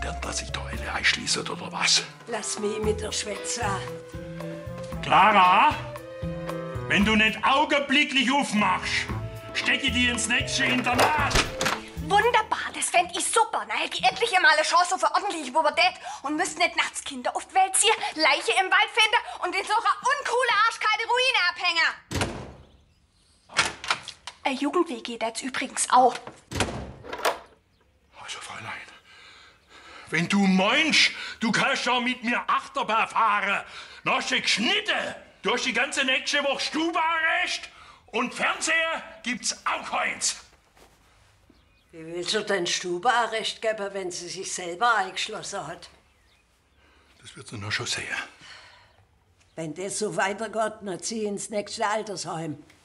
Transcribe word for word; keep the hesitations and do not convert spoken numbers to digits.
werden, dass sich der eine einschließt oder was? Lass mich mit der Schwätzer. Clara, wenn du nicht augenblicklich aufmachst, stecke ich die ins nächste Internat. Wunderbar, das fänd ich super. Na, hätte ich endlich einmal eine Chance auf eine ordentliche Pubertät und müsst nicht nachts Kinder auf die Welt ziehen, Leiche im Wald finden und in so einer uncoole arschkalte Ruine abhängen. Eine Jugend-W G das übrigens auch. Also, Fräulein, wenn du meinst, du kannst ja mit mir Achterbahn fahren, dann hast du geschnitten. Du hast die ganze nächste Woche Stubenarrest und Fernseher gibt's auch keins. Wie willst du denn Stubenarrest geben, wenn sie sich selber eingeschlossen hat? Das wird sie noch schon sehen. Wenn das so weitergeht, dann zieh ins nächste Altersheim.